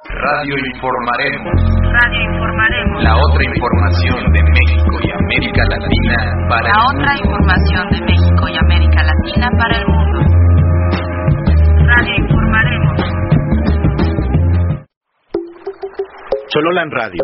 Radio Informaremos. Radio Informaremos. La otra información de México y América Latina para La otra información de México y América Latina para el mundo. Radio Informaremos. Chololan Radio.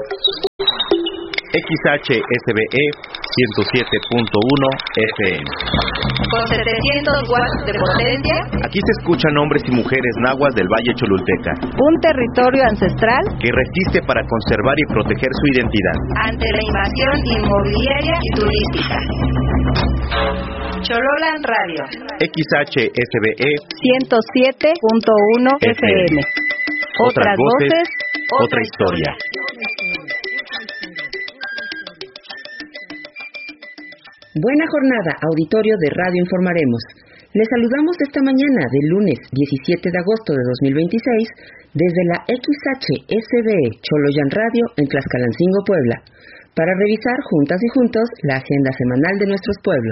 XHSBE 107.1 FM. Con 700 watts de potencia. Aquí se escuchan hombres y mujeres nahuas del Valle Cholulteca. Un territorio ancestral que resiste para conservar y proteger su identidad ante la invasión inmobiliaria y turística. Chololan Radio. XHSBE 107.1 FM. Otras voces, otra historia. Buena jornada, auditorio de Radio Informaremos. Les saludamos esta mañana del lunes 17 de agosto de 2026 desde la XHSBE Choloyan Radio en Tlaxcalancingo, Puebla, para revisar juntas y juntos la agenda semanal de nuestros pueblos.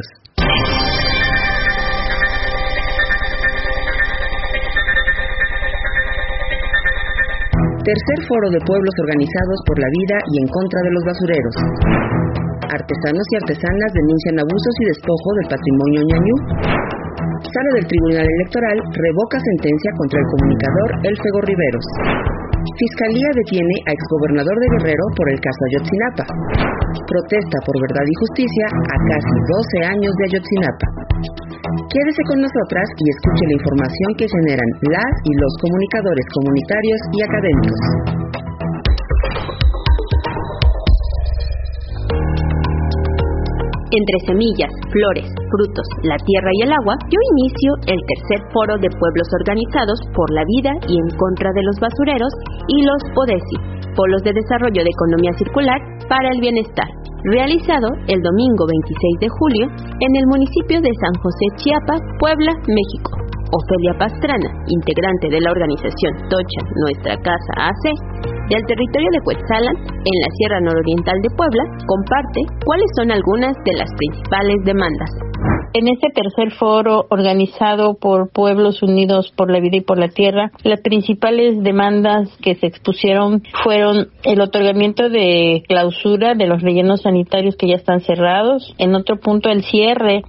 Tercer Foro de Pueblos Organizados por la Vida y en contra de los basureros. Artesanos y artesanas denuncian abusos y despojo del patrimonio ñañú. Sala del Tribunal Electoral revoca sentencia contra el comunicador Elfego Riveros. Fiscalía detiene a exgobernador de Guerrero por el caso Ayotzinapa. Protesta por verdad y justicia a casi 12 años de Ayotzinapa. Quédese con nosotras y escuche la información que generan las y los comunicadores comunitarios y académicos. Entre semillas, flores, frutos, la tierra y el agua, dio inicio el tercer foro de pueblos organizados por la vida y en contra de los basureros y los PODESI, Polos de Desarrollo de Economía Circular para el Bienestar, realizado el domingo 26 de julio en el municipio de San José Chiapa, Puebla, México. Ofelia Pastrana, integrante de la organización Tocha Nuestra Casa AC, del territorio de Cuetzalan, en la Sierra Nororiental de Puebla, comparte cuáles son algunas de las principales demandas. En este tercer foro organizado por Pueblos Unidos por la Vida y por la Tierra, las principales demandas que se expusieron fueron el otorgamiento de clausura de los rellenos sanitarios que ya están cerrados, en otro punto el cierre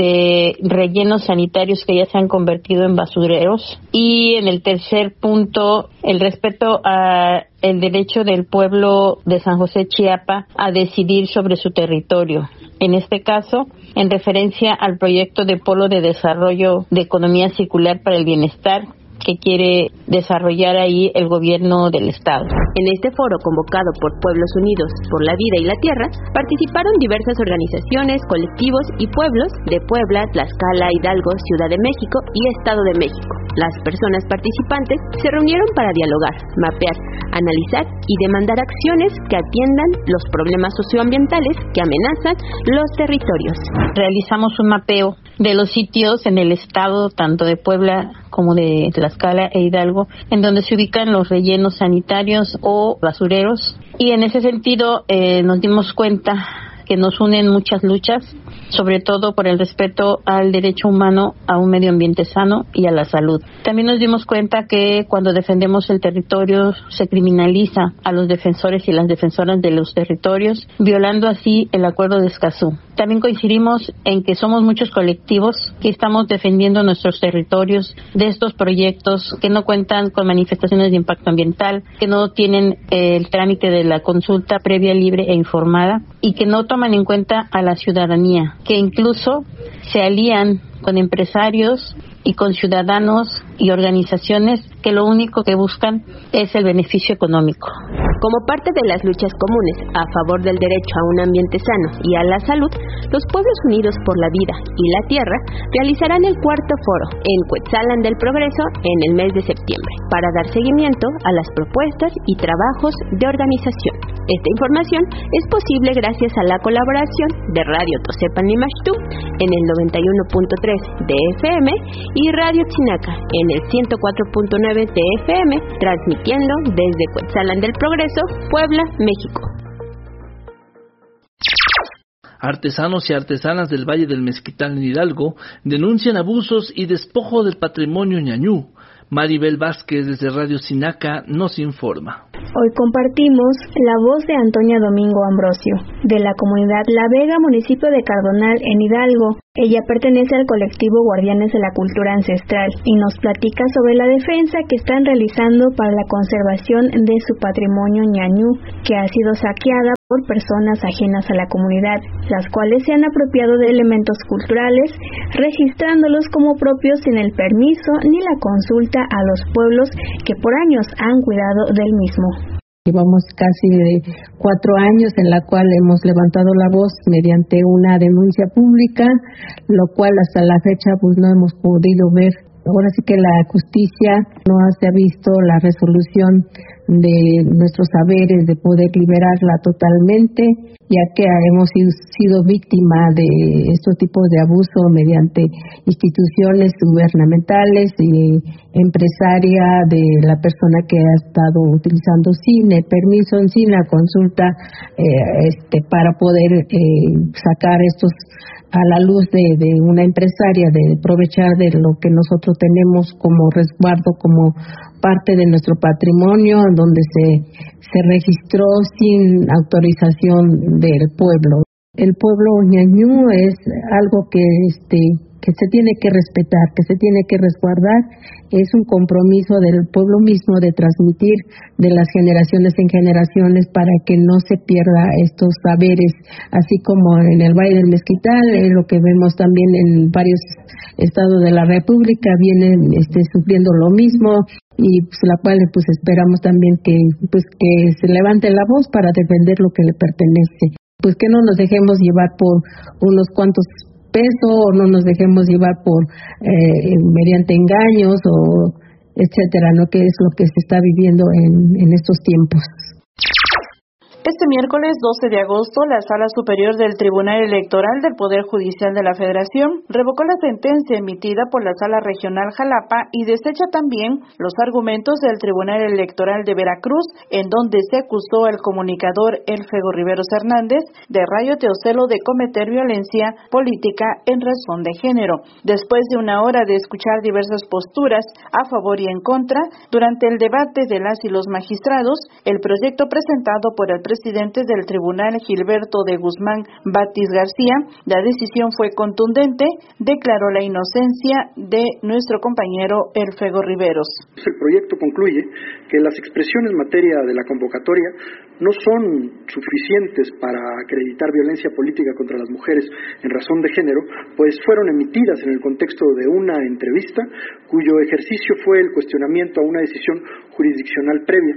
de rellenos sanitarios que ya se han convertido en basureros, y en el tercer punto el respeto a el derecho del pueblo de San José Chiapa a decidir sobre su territorio. En este caso, en referencia al proyecto de Polo de Desarrollo de Economía Circular para el Bienestar que quiere desarrollar ahí el gobierno del estado. En este foro convocado por Pueblos Unidos por la Vida y la Tierra, participaron diversas organizaciones, colectivos y pueblos de Puebla, Tlaxcala, Hidalgo, Ciudad de México y Estado de México. Las personas participantes se reunieron para dialogar, mapear, analizar y demandar acciones que atiendan los problemas socioambientales que amenazan los territorios. Realizamos un mapeo de los sitios en el estado, tanto de Puebla como de Tlaxcala e Hidalgo, en donde se ubican los rellenos sanitarios o basureros. Y en ese sentido nos dimos cuenta que nos unen muchas luchas, sobre todo por el respeto al derecho humano a un medio ambiente sano y a la salud. También nos dimos cuenta que cuando defendemos el territorio se criminaliza a los defensores y las defensoras de los territorios, violando así el Acuerdo de Escazú. También coincidimos en que somos muchos colectivos que estamos defendiendo nuestros territorios de estos proyectos que no cuentan con manifestaciones de impacto ambiental, que no tienen el trámite de la consulta previa, libre e informada y que no toman en cuenta a la ciudadanía, que incluso se alían con empresarios y con ciudadanos y organizaciones que lo único que buscan es el beneficio económico. Como parte de las luchas comunes a favor del derecho a un ambiente sano y a la salud, los Pueblos Unidos por la Vida y la Tierra realizarán el cuarto foro en Cuetzalan del Progreso en el mes de septiembre, para dar seguimiento a las propuestas y trabajos de organización. Esta información es posible gracias a la colaboración de Radio Tosepan Nimashtu en el 91.3 de FM y Radio Chinaca en el 104.9 de FM, transmitiendo desde Cuetzalan del Progreso, Puebla, México. Artesanos y artesanas del Valle del Mezquital en Hidalgo denuncian abusos y despojo del patrimonio ñañú. Maribel Vázquez desde Radio Sinaca nos informa. Hoy compartimos la voz de Antonia Domingo Ambrosio, de la comunidad La Vega, municipio de Cardonal, en Hidalgo. Ella pertenece al colectivo Guardianes de la Cultura Ancestral y nos platica sobre la defensa que están realizando para la conservación de su patrimonio ñañú, que ha sido saqueada por personas ajenas a la comunidad, las cuales se han apropiado de elementos culturales, registrándolos como propios sin el permiso ni la consulta a los pueblos que por años han cuidado del mismo. Llevamos casi de 4 años en la cual hemos levantado la voz mediante una denuncia pública, lo cual hasta la fecha pues no hemos podido ver. Ahora sí que la justicia no se ha visto la resolución de nuestros saberes de poder liberarla totalmente, ya que hemos sido víctima de estos tipos de abuso mediante instituciones gubernamentales y empresaria de la persona que ha estado utilizando sin el permiso, sin la consulta, para poder sacar estos a la luz de una empresaria, de aprovechar de lo que nosotros tenemos como resguardo, como parte de nuestro patrimonio, donde se registró sin autorización del pueblo. El pueblo ñañú es algo que se tiene que respetar, que se tiene que resguardar. Es un compromiso del pueblo mismo de transmitir de las generaciones en generaciones para que no se pierda estos saberes, así como en el Valle del Mezquital, lo que vemos también en varios estados de la República, vienen sufriendo lo mismo, y pues la cual pues esperamos también que se levante la voz para defender lo que le pertenece. Pues que no nos dejemos llevar por unos cuantos pesos, o no nos dejemos llevar por mediante engaños o etcétera, ¿no? Que es lo que se está viviendo en estos tiempos. Este miércoles 12 de agosto, la Sala Superior del Tribunal Electoral del Poder Judicial de la Federación revocó la sentencia emitida por la Sala Regional Jalapa y desecha también los argumentos del Tribunal Electoral de Veracruz, en donde se acusó al comunicador Elfego Riveros Hernández de Rayo Teocelo de cometer violencia política en razón de género. Después de una hora de escuchar diversas posturas a favor y en contra, durante el debate de las y los magistrados, el proyecto presentado por el presidente del tribunal, Gilberto de Guzmán Batis García, la decisión fue contundente, declaró la inocencia de nuestro compañero Elfego Riveros. El proyecto concluye que las expresiones en materia de la convocatoria no son suficientes para acreditar violencia política contra las mujeres en razón de género, pues fueron emitidas en el contexto de una entrevista cuyo ejercicio fue el cuestionamiento a una decisión jurisdiccional previa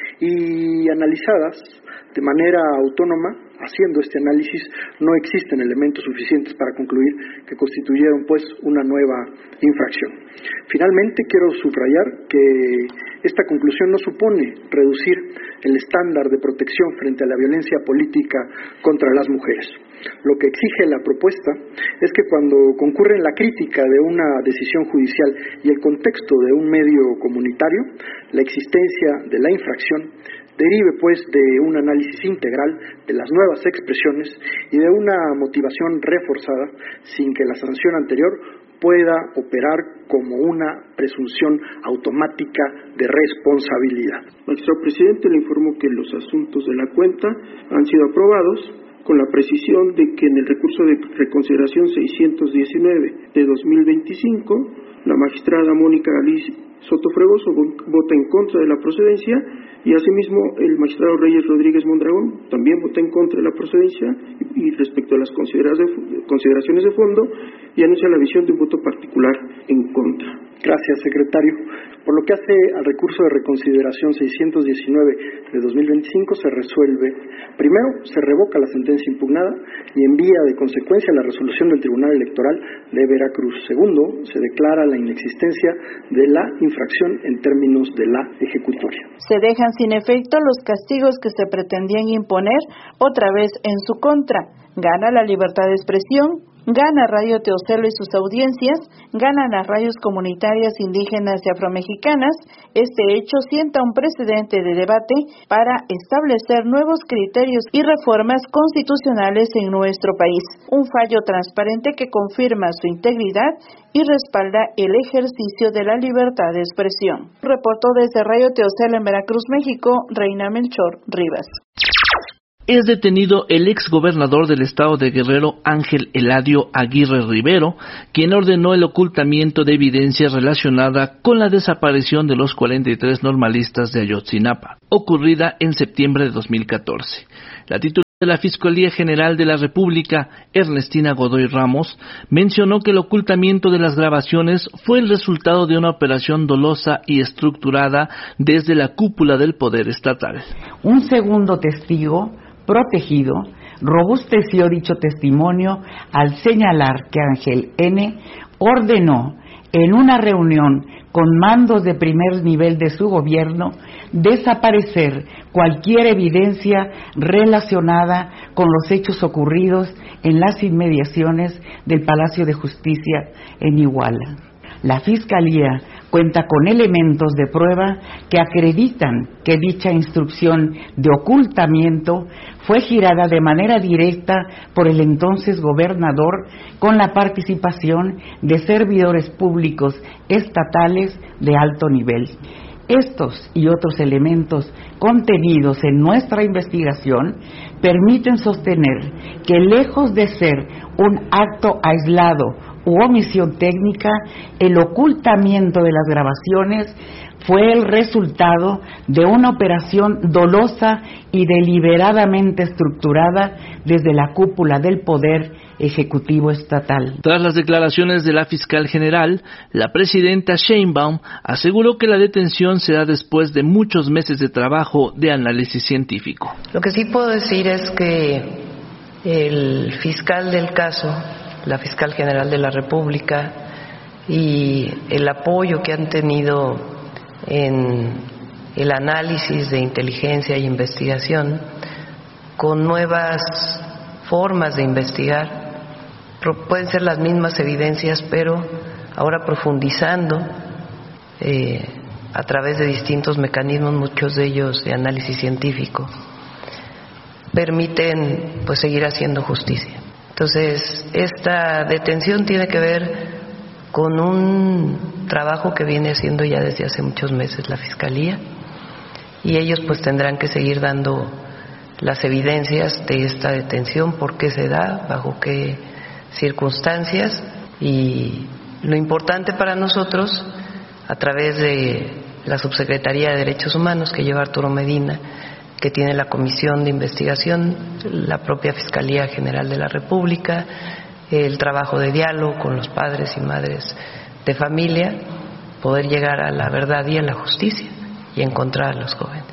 y analizadas de manera autónoma. Haciendo este análisis, no existen elementos suficientes para concluir que constituyeron pues una nueva infracción. Finalmente, quiero subrayar que esta conclusión no supone reducir el estándar de protección frente a la violencia política contra las mujeres. Lo que exige la propuesta es que cuando concurren la crítica de una decisión judicial y el contexto de un medio comunitario, la existencia de la infracción derive pues de un análisis integral de las nuevas expresiones y de una motivación reforzada sin que la sanción anterior pueda operar como una presunción automática de responsabilidad. Magistrado presidente, le informo que los asuntos de la cuenta han sido aprobados con la precisión de que en el recurso de reconsideración 619 de 2025, la magistrada Mónica Alice Soto Fregoso vota en contra de la procedencia y asimismo el magistrado Reyes Rodríguez Mondragón también vota en contra de la procedencia y respecto a las consideraciones de fondo y anuncia la visión de un voto particular en contra. Gracias, secretario. Por lo que hace al recurso de reconsideración 619 de 2025, se resuelve: primero, se revoca la sentencia impugnada y envía de consecuencia la resolución del Tribunal Electoral de Veracruz. Segundo, se declara la inexistencia de la infracción en términos de la ejecutoria. Se dejan sin efecto los castigos que se pretendían imponer otra vez en su contra. Gana la libertad de expresión, Gana Radio Teocelo y sus audiencias, ganan las radios comunitarias indígenas y afromexicanas. Este hecho sienta un precedente de debate para establecer nuevos criterios y reformas constitucionales en nuestro país. Un fallo transparente que confirma su integridad y respalda el ejercicio de la libertad de expresión. Reportó desde Radio Teocelo en Veracruz, México, Reina Melchor Rivas. Es detenido el exgobernador del estado de Guerrero, Ángel Eladio Aguirre Rivero, quien ordenó el ocultamiento de evidencia relacionada con la desaparición de los 43 normalistas de Ayotzinapa, ocurrida en septiembre de 2014. La titular de la Fiscalía General de la República, Ernestina Godoy Ramos, mencionó que el ocultamiento de las grabaciones fue el resultado de una operación dolosa y estructurada desde la cúpula del poder estatal. Un segundo testigo protegido robusteció dicho testimonio al señalar que Ángel N. ordenó en una reunión con mandos de primer nivel de su gobierno desaparecer cualquier evidencia relacionada con los hechos ocurridos en las inmediaciones del Palacio de Justicia en Iguala. La Fiscalía cuenta con elementos de prueba que acreditan que dicha instrucción de ocultamiento fue girada de manera directa por el entonces gobernador con la participación de servidores públicos estatales de alto nivel. Estos y otros elementos contenidos en nuestra investigación permiten sostener que, lejos de ser un acto aislado u omisión técnica, el ocultamiento de las grabaciones fue el resultado de una operación dolosa y deliberadamente estructurada desde la cúpula del Poder Ejecutivo Estatal. Tras las declaraciones de la fiscal general, la presidenta Sheinbaum aseguró que la detención se da después de muchos meses de trabajo de análisis científico. Lo que sí puedo decir es que el fiscal del caso, la fiscal general de la República, y el apoyo que han tenido en el análisis de inteligencia e investigación con nuevas formas de investigar, pueden ser las mismas evidencias, pero ahora profundizando a través de distintos mecanismos, muchos de ellos de análisis científico, permiten pues seguir haciendo justicia. Entonces, esta detención tiene que ver con un trabajo que viene haciendo ya desde hace muchos meses la Fiscalía, y ellos pues tendrán que seguir dando las evidencias de esta detención, por qué se da, bajo qué circunstancias, y lo importante para nosotros, a través de la Subsecretaría de Derechos Humanos que lleva Arturo Medina, que tiene la Comisión de Investigación, la propia Fiscalía General de la República, el trabajo de diálogo con los padres y madres de familia, poder llegar a la verdad y a la justicia y encontrar a los jóvenes.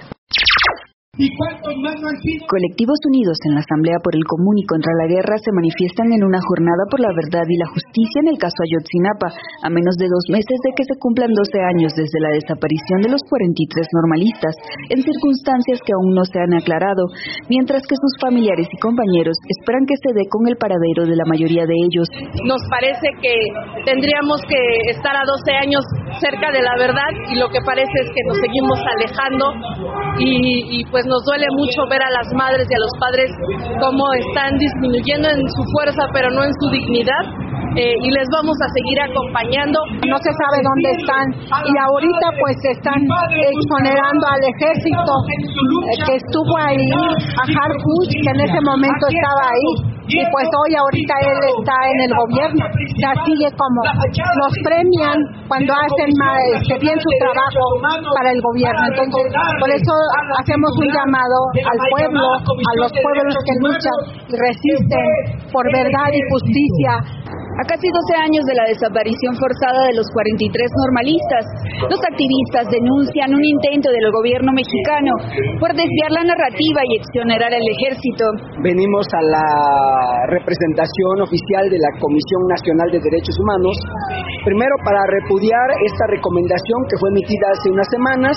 Colectivos unidos en la Asamblea por el Común y contra la Guerra se manifiestan en una jornada por la verdad y la justicia en el caso Ayotzinapa, a menos de 2 meses de que se cumplan 12 años desde la desaparición de los 43 normalistas, en circunstancias que aún no se han aclarado, mientras que sus familiares y compañeros esperan que se dé con el paradero de la mayoría de ellos. Nos parece que tendríamos que estar a 12 años cerca de la verdad, y lo que parece es que nos seguimos alejando, y pues nos duele mucho ver a las madres y a los padres cómo están disminuyendo en su fuerza, pero no en su dignidad, y les vamos a seguir acompañando. No se sabe dónde están, y ahorita pues están exonerando al ejército que estuvo ahí, a Harfuch, que en ese momento estaba ahí, y pues ahorita él está en el gobierno. O sea, sigue como los premian cuando hacen bien su trabajo para el gobierno. Entonces, por eso hacemos un llamado al pueblo, a los pueblos que luchan y resisten por verdad y justicia. A casi 12 años de la desaparición forzada de los 43 normalistas, los activistas denuncian un intento del gobierno mexicano por desviar la narrativa y exonerar al ejército. Venimos a la representación oficial de la Comisión Nacional de Derechos Humanos, primero para repudiar esta recomendación que fue emitida hace unas semanas,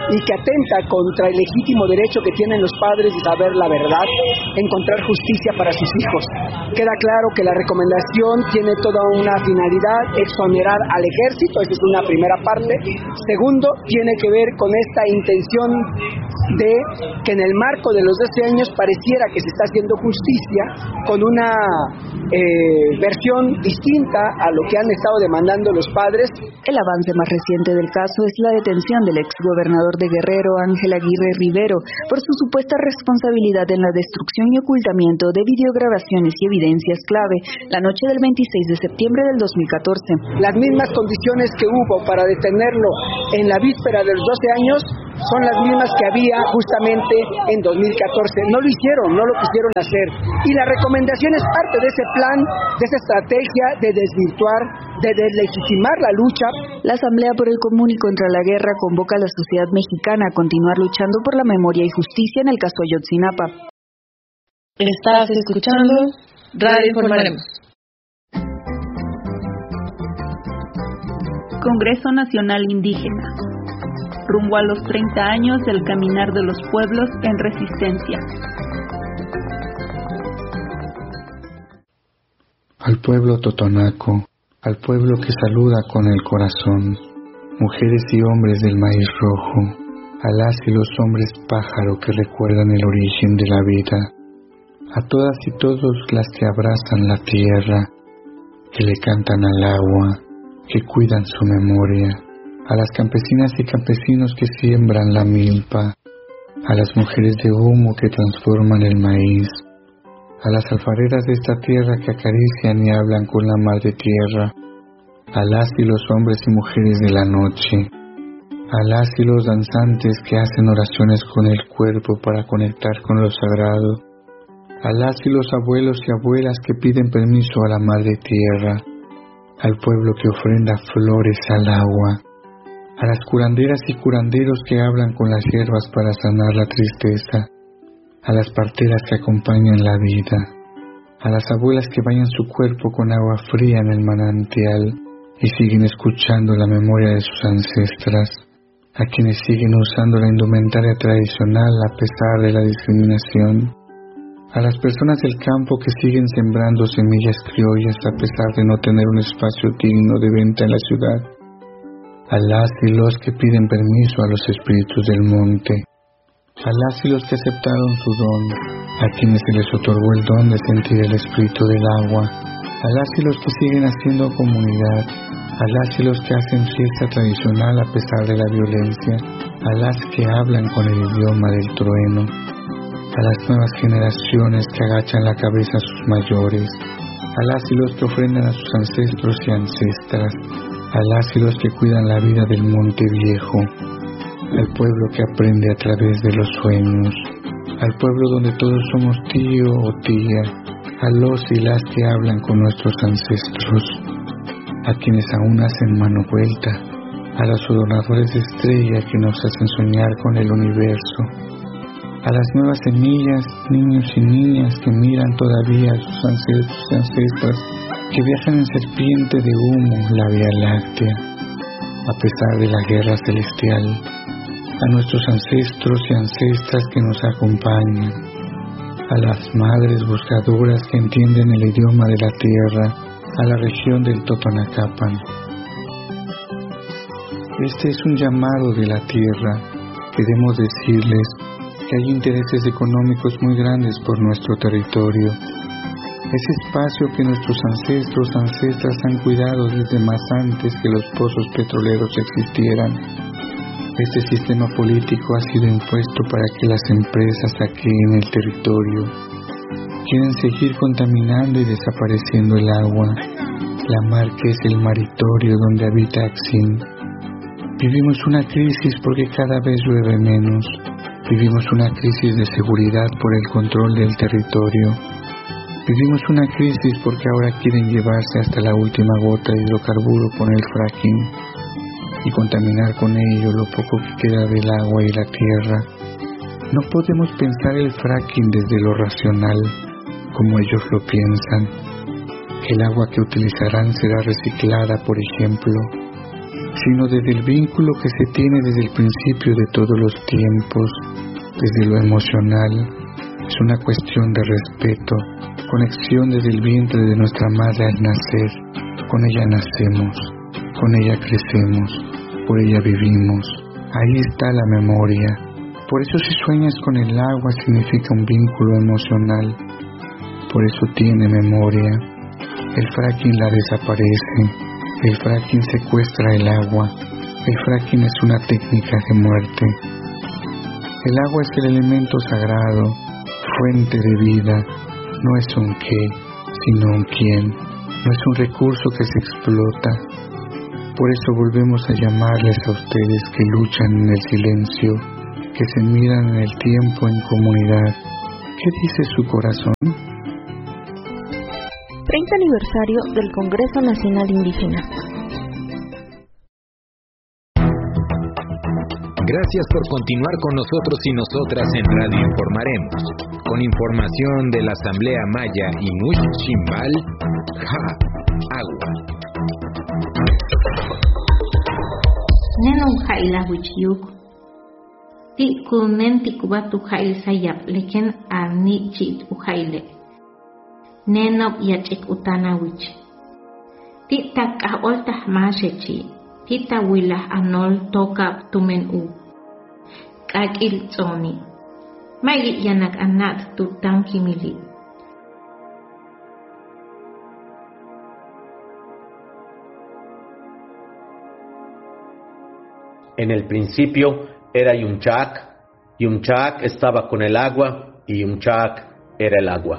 y que atenta contra el legítimo derecho que tienen los padres de saber la verdad, encontrar justicia para sus hijos. Queda claro que la recomendación tiene toda una finalidad, exonerar al ejército, esa es una primera parte. Segundo, tiene que ver con esta intención de que en el marco de los 12 años pareciera que se está haciendo justicia con una versión distinta a lo que han estado demandando los padres. El avance más reciente del caso es la detención del exgobernador de Guerrero, Ángel Aguirre Rivero, por su supuesta responsabilidad en la destrucción y ocultamiento de videograbaciones y evidencias clave la noche del 26 de septiembre del 2014. Las mismas condiciones que hubo para detenerlo en la víspera de los 12 años son las mismas que había justamente en 2014. No lo hicieron, no lo quisieron hacer. Y la recomendación es parte de ese plan, de esa estrategia de desvirtuar, de deslegitimar la lucha. La Asamblea por el Común y contra la Guerra convoca a la sociedad mexicana a continuar luchando por la memoria y justicia en el caso Ayotzinapa. Estás escuchando Radio Informaremos. Congreso Nacional Indígena. Rumbo a los 30 años del caminar de los pueblos en resistencia. Al pueblo totonaco, al pueblo que saluda con el corazón, mujeres y hombres del maíz rojo, a las y los hombres pájaro que recuerdan el origen de la vida, a todas y todos las que abrazan la tierra, que le cantan al agua, que cuidan su memoria, a las campesinas y campesinos que siembran la milpa, a las mujeres de humo que transforman el maíz, a las alfareras de esta tierra que acarician y hablan con la madre tierra, a las y los hombres y mujeres de la noche, a las y los danzantes que hacen oraciones con el cuerpo para conectar con lo sagrado, a las y los abuelos y abuelas que piden permiso a la madre tierra, al pueblo que ofrenda flores al agua, a las curanderas y curanderos que hablan con las hierbas para sanar la tristeza, a las parteras que acompañan la vida, a las abuelas que bañan su cuerpo con agua fría en el manantial y siguen escuchando la memoria de sus ancestras, a quienes siguen usando la indumentaria tradicional a pesar de la discriminación, a las personas del campo que siguen sembrando semillas criollas a pesar de no tener un espacio digno de venta en la ciudad, a las y los que piden permiso a los espíritus del monte, a las y los que aceptaron su don, a quienes se les otorgó el don de sentir el espíritu del agua, a las y los que siguen haciendo comunidad, a las y los que hacen fiesta tradicional a pesar de la violencia, a las que hablan con el idioma del trueno, a las nuevas generaciones que agachan la cabeza a sus mayores, a las y los que ofrendan a sus ancestros y ancestras, a las y los que cuidan la vida del monte viejo, al pueblo que aprende a través de los sueños, al pueblo donde todos somos tío o tía, a los y las que hablan con nuestros ancestros, a quienes aún hacen mano vuelta, a los adornadores de estrella que nos hacen soñar con el universo, a las nuevas semillas, niños y niñas que miran todavía a sus ancestros y ancestras, que viajan en serpiente de humo la Vía Láctea, a pesar de la guerra celestial, a nuestros ancestros y ancestras que nos acompañan, a las madres buscadoras que entienden el idioma de la tierra, a la región del Totonacapan. Este es un llamado de la tierra. Queremos decirles que hay intereses económicos muy grandes por nuestro territorio. Ese espacio que nuestros ancestras han cuidado desde más antes que los pozos petroleros existieran. Este sistema político ha sido impuesto para que las empresas saqueen el territorio. Quieren seguir contaminando y desapareciendo el agua, la mar que es el maritorio donde habita Axim. Vivimos una crisis porque cada vez llueve menos. Vivimos una crisis de seguridad por el control del territorio. Vivimos una crisis porque ahora quieren llevarse hasta la última gota de hidrocarburo con el fracking y contaminar con ello lo poco que queda del agua y la tierra. No podemos pensar el fracking desde lo racional, como ellos lo piensan. El agua que utilizarán será reciclada, por ejemplo. sino desde el vínculo que se tiene desde el principio de todos los tiempos, desde lo emocional. Es una cuestión de respeto, conexión desde el vientre de nuestra madre al nacer. Con ella nacemos, con ella crecemos, por ella vivimos. Ahí está la memoria. Por eso si sueñas con el agua significa un vínculo emocional. Por eso tiene memoria. El fracking la desaparece. El fracking secuestra el agua. El fracking es una técnica de muerte. El agua es el elemento sagrado, fuente de vida. No es un qué, sino un quién. No es un recurso que se explota. Por eso volvemos a llamarles a ustedes que luchan en el silencio, que se miran en el tiempo en comunidad. ¿Qué dice su corazón? 30 aniversario del Congreso Nacional Indígena. Gracias por continuar con nosotros y nosotras en Radio Informaremos, con información de la Asamblea Maya Inuit Chimbal, Agua. Neno Jaila Wichiyuk, Ti Kulmenti Kubatu Jail Sayap, Leken Arni Chit Ujaile, Neno Yachik Utana Wich, Ti Tak Oltah Mashechi, Tita Willa Anol Toka Tumen U Kakil Tsoni Maili Yanak Anat Tutan Kimili. En el principio era Yumchak. Yumchak estaba con el agua y Yumchak era el agua.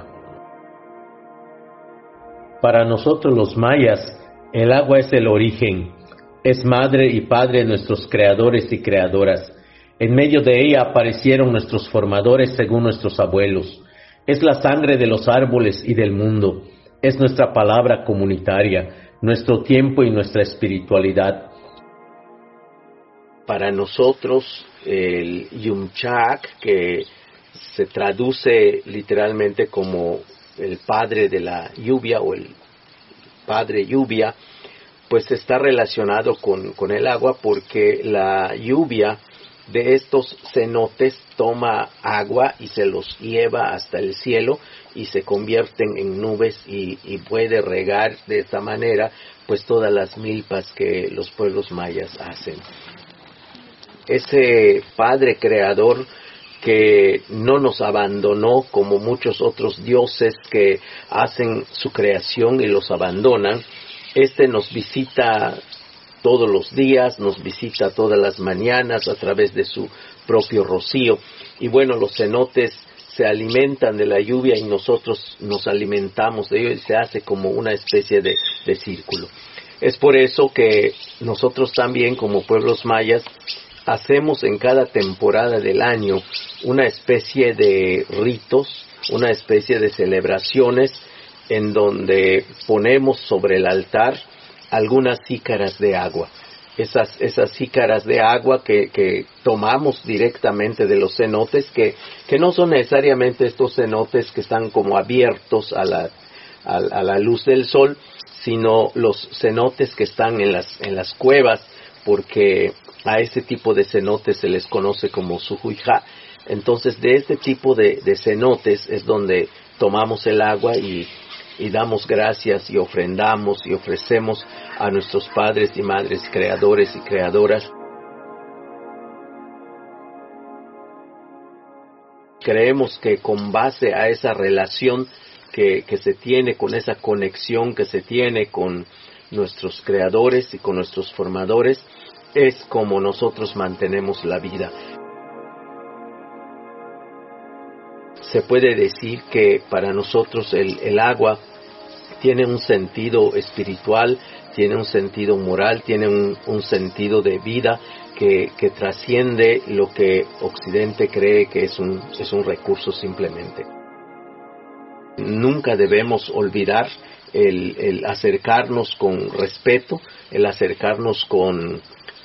Para nosotros los mayas, el agua es el origen. Es madre y padre de nuestros creadores y creadoras. En medio de ella aparecieron nuestros formadores según nuestros abuelos. Es la sangre de los árboles y del mundo. Es nuestra palabra comunitaria, nuestro tiempo y nuestra espiritualidad. Para nosotros, el Yumchak, que se traduce literalmente como el padre de la lluvia o el padre lluvia, pues está relacionado con el agua, porque la lluvia de estos cenotes toma agua y se los lleva hasta el cielo y se convierten en nubes y puede regar de esta manera pues todas las milpas que los pueblos mayas hacen. Ese Padre Creador que no nos abandonó como muchos otros dioses que hacen su creación y los abandonan, nos visita todos los días, nos visita todas las mañanas a través de su propio rocío. Y bueno, los cenotes se alimentan de la lluvia y nosotros nos alimentamos de ello y se hace como una especie de círculo. Es por eso que nosotros también como pueblos mayas hacemos en cada temporada del año una especie de ritos, una especie de celebraciones en donde ponemos sobre el altar algunas jícaras de agua. Esas jícaras de agua que tomamos directamente de los cenotes, que no son necesariamente estos cenotes que están como abiertos a la luz del sol, sino los cenotes que están en las cuevas, porque a ese tipo de cenotes se les conoce como sujuijá. Entonces, de este tipo de cenotes es donde tomamos el agua y damos gracias y ofrendamos y ofrecemos a nuestros padres y madres, creadores y creadoras. Creemos que con base a esa relación que se tiene, con esa conexión que se tiene con nuestros creadores y con nuestros formadores, es como nosotros mantenemos la vida. Se puede decir que para nosotros el agua tiene un sentido espiritual, tiene un sentido moral, tiene un sentido de vida que trasciende lo que Occidente cree que es un recurso simplemente. Nunca debemos olvidar el acercarnos con respeto, el acercarnos con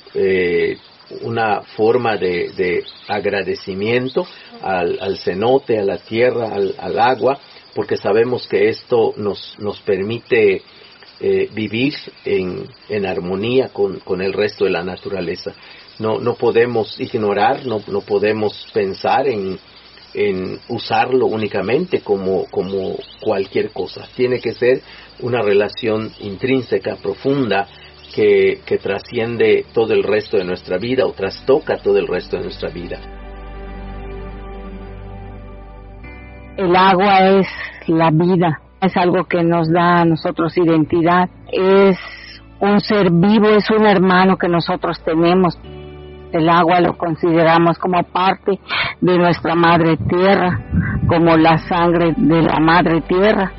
una forma de agradecimiento al cenote, a la tierra, al agua, porque sabemos que esto nos permite vivir en armonía con el resto de la naturaleza. No podemos ignorar, no podemos pensar en usarlo únicamente como cualquier cosa. Tiene que ser una relación intrínseca, profunda, que trasciende todo el resto de nuestra vida o trastoca todo el resto de nuestra vida. El agua es la vida, es algo que nos da a nosotros identidad, es un ser vivo, es un hermano que nosotros tenemos. El agua lo consideramos como parte de nuestra madre tierra, como la sangre de la madre tierra.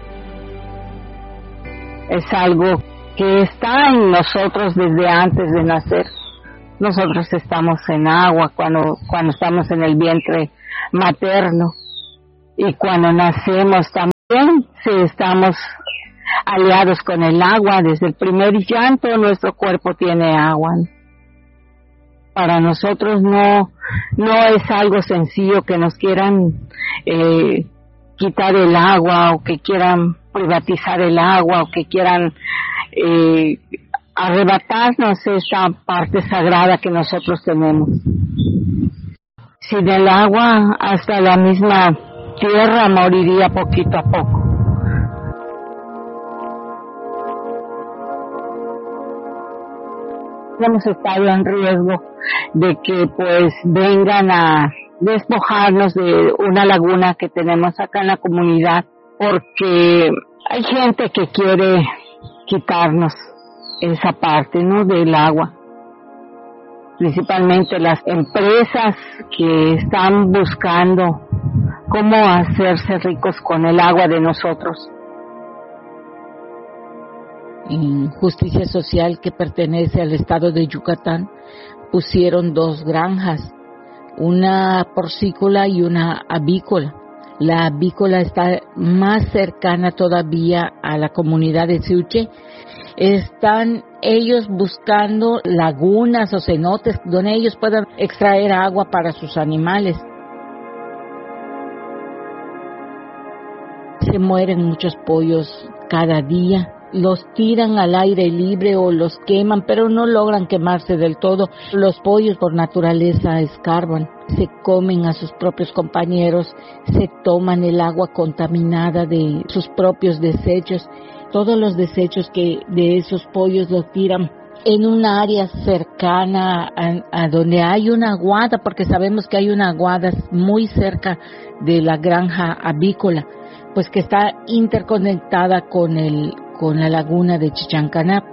Es algo que está en nosotros desde antes de nacer. Nosotros estamos en agua cuando estamos en el vientre materno, y cuando nacemos también estamos aliados con el agua. Desde el primer llanto nuestro cuerpo tiene agua. Para nosotros no es algo sencillo que nos quieran quitar el agua, o que quieran privatizar el agua, o que quieran arrebatarnos esa parte sagrada que nosotros tenemos. Sin el agua, hasta la misma tierra moriría poquito a poco. Hemos estado en riesgo de que pues vengan a despojarnos de una laguna que tenemos acá en la comunidad, porque hay gente que quiere quitarnos esa parte, ¿no?, del agua. Principalmente las empresas que están buscando cómo hacerse ricos con el agua de nosotros. En Justicia Social, que pertenece al estado de Yucatán, pusieron 2 granjas, una porcícola y una avícola. La avícola está más cercana todavía a la comunidad de Siuche. Están ellos buscando lagunas o cenotes donde ellos puedan extraer agua para sus animales. Se mueren muchos pollos cada día. Los tiran al aire libre o los queman, pero no logran quemarse del todo. Los pollos por naturaleza escarban, se comen a sus propios compañeros, se toman el agua contaminada de sus propios desechos. Todos los desechos que de esos pollos los tiran en un área cercana a donde hay una aguada, porque sabemos que hay una aguada muy cerca de la granja avícola, pues que está interconectada con la laguna de Chichancanap.